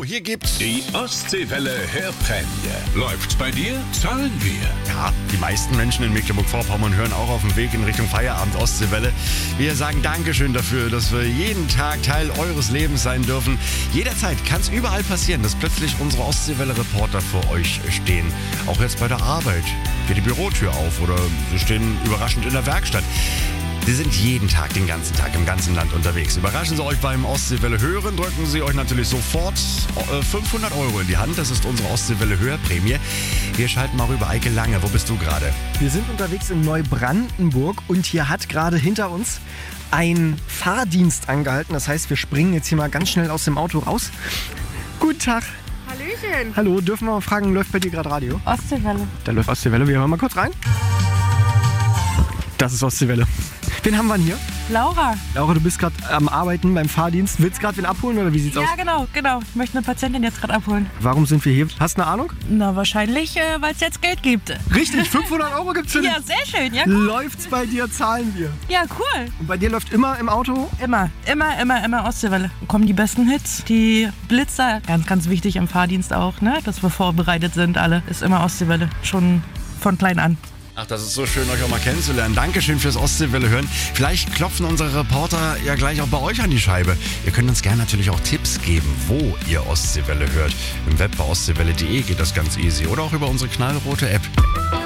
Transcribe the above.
hier gibt's Die Ostseewelle Hörprämie. Läuft's bei dir? Zahlen wir. Ja, die meisten Menschen in Mecklenburg-Vorpommern hören auch auf dem Weg in Richtung Feierabend Ostseewelle. Wir sagen Dankeschön dafür, dass wir jeden Tag Teil eures Lebens sein dürfen. Jederzeit kann es überall passieren, dass plötzlich unsere Ostseewelle-Reporter vor euch stehen. Auch jetzt bei der Arbeit. Geht die Bürotür auf oder sie stehen überraschend in der Werkstatt. Sie sind jeden Tag, den ganzen Tag im ganzen Land unterwegs. Überraschen Sie euch beim Ostseewelle Hören, drücken Sie euch natürlich sofort 500 € in die Hand. Das ist unsere Ostseewelle Hörprämie. Wir schalten mal rüber. Eike Lange, wo bist du gerade? Wir sind unterwegs in Neubrandenburg und hier hat gerade hinter uns ein Fahrdienst angehalten. Das heißt, wir springen jetzt hier mal ganz schnell aus dem Auto raus. Guten Tag. Hallöchen. Hallo, dürfen wir mal fragen, läuft bei dir gerade Radio? Ostseewelle. Da läuft Ostseewelle. Wir hören mal kurz rein. Das ist Ostseewelle. Wen haben wir denn hier? Laura. Laura, du bist gerade am Arbeiten beim Fahrdienst. Willst du gerade wen abholen oder wie sieht's aus? Ja, genau. Ich möchte eine Patientin jetzt gerade abholen. Warum sind wir hier? Hast du eine Ahnung? Na, wahrscheinlich, weil es jetzt Geld gibt. Richtig, 500 € gibt's für dich. Ja, sehr schön. Ja, cool. Läuft's bei dir, zahlen wir. Ja, cool. Und bei dir läuft immer im Auto? Immer Ostseewelle. Kommen die besten Hits, die Blitzer. Ganz, ganz wichtig im Fahrdienst auch, ne? Dass wir vorbereitet sind alle. Ist immer Ostseewelle. Schon von klein an. Ach, das ist so schön, euch auch mal kennenzulernen. Dankeschön fürs Ostseewelle hören. Vielleicht klopfen unsere Reporter ja gleich auch bei euch an die Scheibe. Ihr könnt uns gerne natürlich auch Tipps geben, wo ihr Ostseewelle hört. Im Web bei ostseewelle.de geht das ganz easy oder auch über unsere knallrote App.